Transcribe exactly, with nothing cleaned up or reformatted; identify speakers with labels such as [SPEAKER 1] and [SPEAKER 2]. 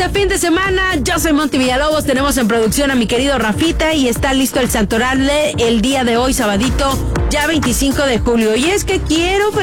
[SPEAKER 1] de fin de semana. Yo soy Monty Villalobos. Tenemos en producción a mi querido Rafita y está listo el santoral de el día de hoy, sabadito, ya veinticinco de julio. Y es que quiero